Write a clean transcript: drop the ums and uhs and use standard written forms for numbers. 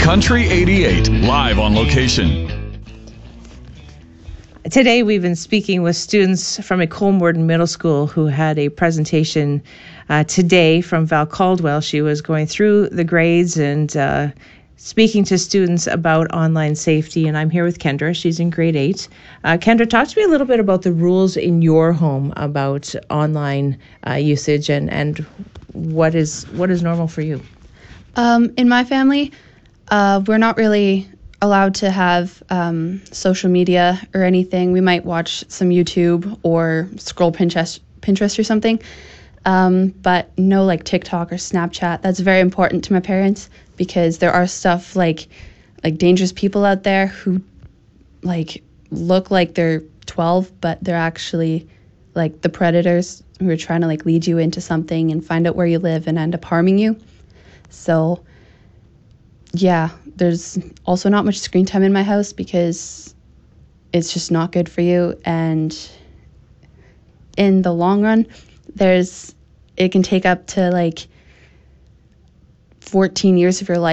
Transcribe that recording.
Country 88, live on location. Today we've been speaking with students from a Colmorden Middle School who had a presentation today from Val Caldwell. She was going through the grades and speaking to students about online safety, and I'm here with Kendra. She's in grade 8. Kendra, talk to me a little bit about the rules in your home about online usage and what is normal for you. In my family, we're not really allowed to have social media or anything. We might watch some YouTube or scroll Pinterest or something, but no like TikTok or Snapchat. That's very important to my parents because there are stuff like dangerous people out there who like look like they're 12, but they're actually like the predators who are trying to like lead you into something and find out where you live and end up harming you. So yeah, there's also not much screen time in my house because it's just not good for you. And in the long run, it can take up to like 14 years of your life